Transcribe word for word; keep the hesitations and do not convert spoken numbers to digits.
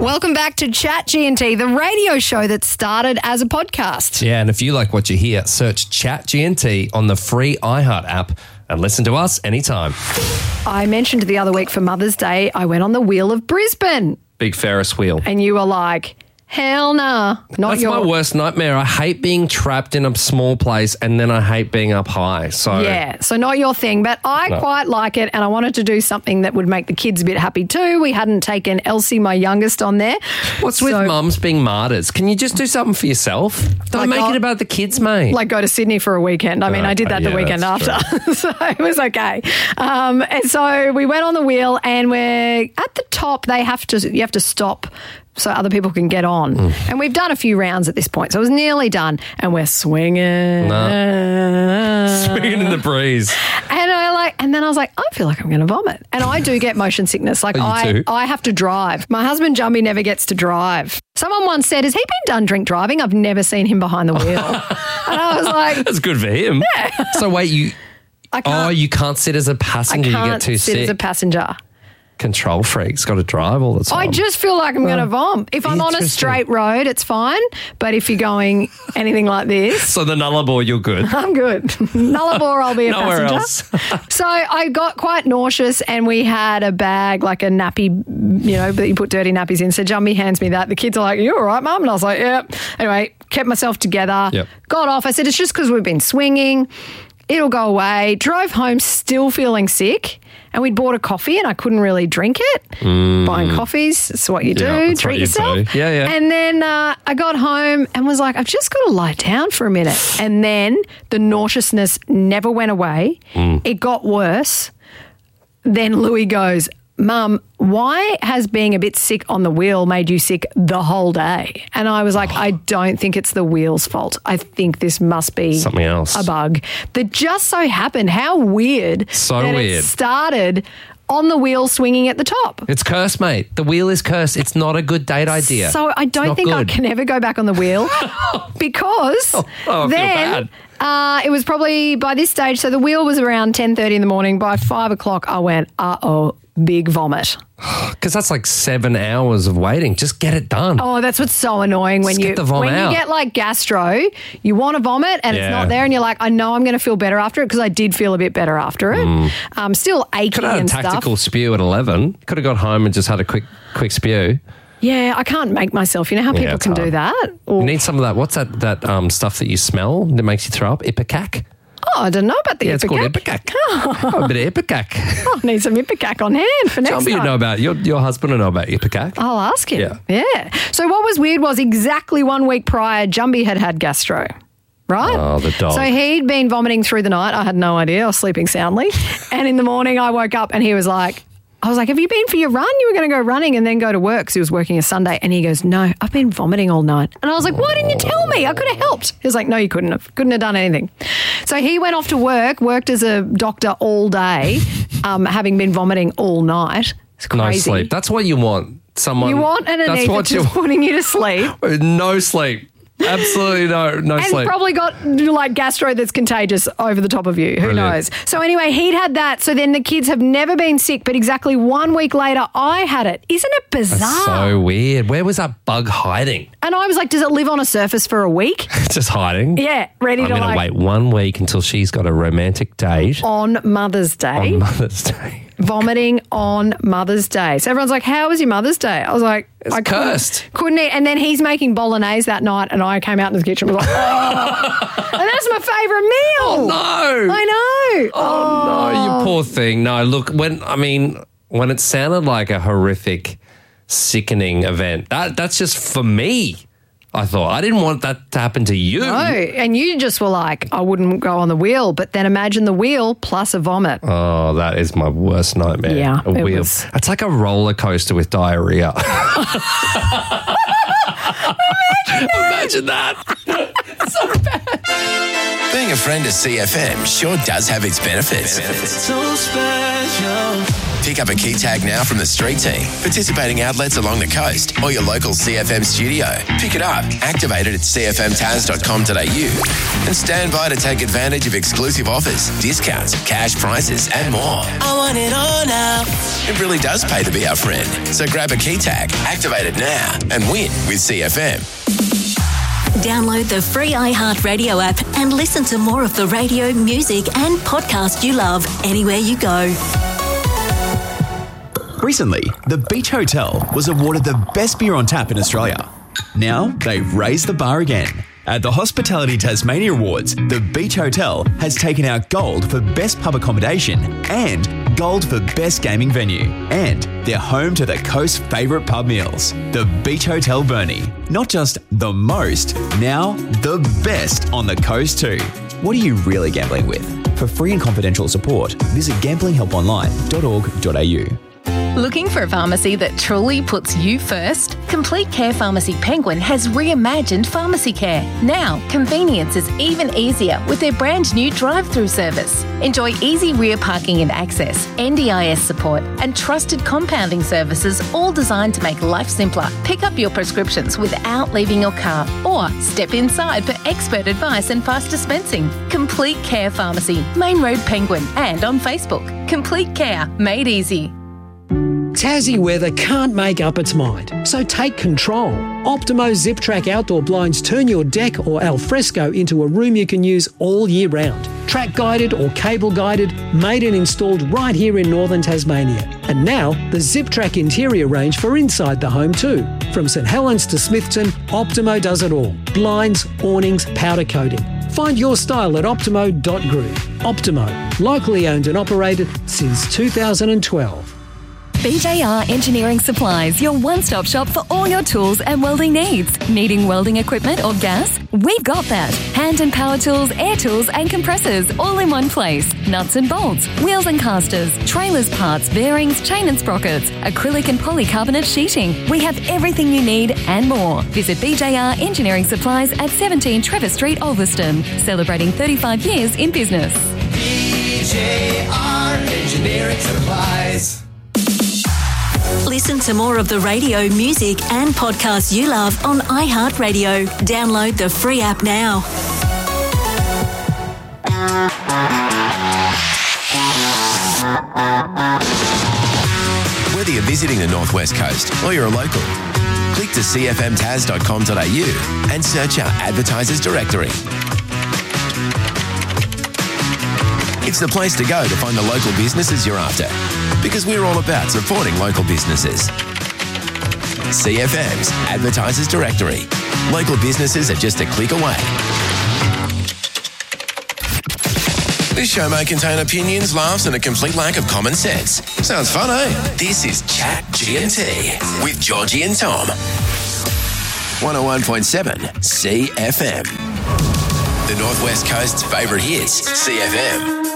Welcome back to Chat G and T, the radio show that started as a podcast. Yeah, and if you like what you hear, search Chat G and T on the free iHeart app and listen to us anytime. I mentioned the other week for Mother's Day, I went on the Wheel of Brisbane. Big Ferris wheel. And you were like, hell nah. Not That's your... my worst nightmare. I hate being trapped in a small place and then I hate being up high. So Yeah, so not your thing, but I No. quite like it and I wanted to do something that would make the kids a bit happy too. We hadn't taken Elsie, my youngest, on there. What's So- with mums being martyrs? Can you just do something for yourself? Don't Like, make I'll- it about the kids, mate. Like go to Sydney for a weekend. I mean, Oh, I did that the yeah, weekend that's after, so it was okay. Um, and so we went on the wheel, and we're at the top. They have to, you have to stop so other people can get on. Mm. And we've done a few rounds at this point, so it was nearly done. And we're swinging, Swinging in the breeze. and I like, and then I was like, I feel like I'm going to vomit, and I do get motion sickness. Like Oh, you I, too? I have to drive. My husband Jumby never gets to drive. Someone once said, "Has he been done drink driving? I've never seen him behind the wheel." And I was like, That's good for him. So wait, you I can't. oh, you can't sit as a I passenger. You can't get too sit sick. as a passenger. Control freak's got to drive all the time. I just feel like I'm going to vom. If I'm on a interesting. straight road, it's fine. But if you're going anything like this, So the Nullarbor, you're good. I'm good. Nullarbor, I'll be a Nowhere passenger. else. So I got quite nauseous, and we had a bag, like a nappy, you know, that you put dirty nappies in. So Jumby hands me that. The kids are like, "You all right, Mum?" And I was like, "Yeah." Anyway, kept myself together. Yep. Got off. I said, "It's just because we've been swinging. It'll go away." Drove home still feeling sick. And we'd bought a coffee and I couldn't really drink it. Buying coffees, that's what you do. Yeah, that's Treat what you yourself. do. Yeah, yeah. And then uh, I got home and was like, I've just got to lie down for a minute. And then the nauseousness never went away. Mm. It got worse. Then Louis goes, "Mum, why has being a bit sick on the wheel made you sick the whole day?" And I was like, I don't think it's the wheel's fault. I think this must be Something else. a bug that just so happened. How weird So that weird. it started on the wheel swinging at the top. It's cursed, mate. The wheel is cursed. It's not a good date idea. So I don't not think I good. can ever go back on the wheel because Oh, I feel then uh, it was probably by this stage. So the wheel was around ten thirty in the morning. By five o'clock, I went, uh oh, big vomit. Because that's like seven hours of waiting. Just get it done. Oh, that's what's so annoying when Just you get the vom when out. you get like gastro, you want to vomit and it's Yeah. not there, and you're like, I know I'm going to feel better after it because I did feel a bit better after it. Um, still aching Could have had a and tactical stuff. spew at eleven. Could have got home and just had a quick quick spew. Yeah, I can't make myself. You know how people it's can do hard. that. Or, You need some of that. What's that that um, stuff that you smell that makes you throw up? Ipecac? oh, I don't know about the Yeah, it's called Ipecac. Ipecac. Oh, a bit of Ipecac. I need some Ipecac on hand for next John, you time. know about your your husband will know about Ipecac. I'll ask him. Yeah. Yeah. So what was weird was exactly one week prior, Jumby had had gastro. Right? Oh, the dog. So he'd been vomiting through the night. I had no idea. I was sleeping soundly. And in the morning, I woke up and he was like, I was like, have you been for your run? You were going to go running and then go to work because he was working a Sunday. And he goes, no, I've been vomiting all night. And I was like, why didn't you tell me? I could have helped. He was like, no, you couldn't have. Couldn't have done anything. So he went off to work, worked as a doctor all day, um, having been vomiting all night. It's crazy. No sleep. That's what you want. Someone. You want an That's what you anaesthetist putting you to sleep. No sleep. Absolutely no no And sleep. probably got like gastro that's contagious over the top of you. Who Brilliant. knows? So anyway, he'd had that. So then the kids have never been sick, but exactly one week later, I had it. Isn't it bizarre? That's so weird. Where was that bug hiding? And I was like, does it live on a surface for a week? Just hiding? Yeah, ready I'm to going to like wait one week until she's got a romantic date on Mother's Day. on Mother's Day. Vomiting on Mother's Day. So everyone's like, how was your Mother's Day? I was like, It's I couldn't- cursed. Couldn't eat. And then he's making bolognese that night and I came out in the kitchen and was like, oh. And that's my favourite meal. No. I know. Oh, no, you poor thing. No, look, when, I mean, when it sounded like a horrific, sickening event, that that's just for me. I thought I didn't want that to happen to you. No, and you just were like, I wouldn't go on the wheel, but then imagine the wheel plus a vomit. Oh, that is my worst nightmare. Yeah, a it wheel. was- It's like a roller coaster with diarrhea. Imagine that. so bad. Being a friend of C F M sure does have its benefits. So special. Pick up a key tag now from the street team, participating outlets along the coast, or your local C F M studio. Pick it up, activate it at c f m taz dot com dot a u, and stand by to take advantage of exclusive offers, discounts, cash prizes, and more. I want it all now. It really does pay to be our friend. So grab a key tag, activate it now, and win with C F M. Download the free iHeartRadio app and listen to more of the radio, music and podcast you love anywhere you go. Recently, the Beach Hotel was awarded the best beer on tap in Australia. Now, they've raised the bar again. At the Hospitality Tasmania Awards, the Beach Hotel has taken out gold for best pub accommodation and gold for best gaming venue. And they're home to the coast's favourite pub meals. The Beach Hotel Burnie. Not just the most, now the best on the coast too. What are you really gambling with? For free and confidential support, visit gambling help online dot org dot a u. Looking for a pharmacy that truly puts you first? Complete Care Pharmacy Penguin has reimagined pharmacy care. Now, convenience is even easier with their brand new drive-through service. Enjoy easy rear parking and access, N D I S support, and trusted compounding services, all designed to make life simpler. Pick up your prescriptions without leaving your car, or step inside for expert advice and fast dispensing. Complete Care Pharmacy, Main Road Penguin, and on Facebook. Complete Care, made easy. Tassie weather can't make up its mind, so take control. Optimo Zip Track outdoor blinds turn your deck or alfresco into a room you can use all year round. Track guided or cable guided, made and installed right here in northern Tasmania. And now the Zip Track interior range for inside the home too. From St Helens to Smithton, Optimo does it all. Blinds, awnings, powder coating. Find your style at optimo dot group. Optimo, locally owned and operated since two thousand twelve. B J R Engineering Supplies, your one-stop shop for all your tools and welding needs. Needing welding equipment or gas? We've got that. Hand and power tools, air tools and compressors all in one place. Nuts and bolts, wheels and casters, trailers parts, bearings, chain and sprockets, acrylic and polycarbonate sheeting. We have everything you need and more. Visit B J R Engineering Supplies at seventeen Trevor Street, Ulverston, celebrating thirty-five years in business. B J R Engineering Supplies. Listen to more of the radio, music and podcasts you love on iHeartRadio. Download the free app now. Whether you're visiting the Northwest Coast or you're a local, click to c f m taz dot com dot a u and search our advertisers directory. It's the place to go to find the local businesses you're after, because we're all about supporting local businesses. C F M's Advertisers Directory. Local businesses are just a click away. This show may contain opinions, laughs and a complete lack of common sense. Sounds fun, eh? This is Chat G and T with Georgie and Tom. one oh one point seven C F M. The Northwest Coast's favourite hits, C F M.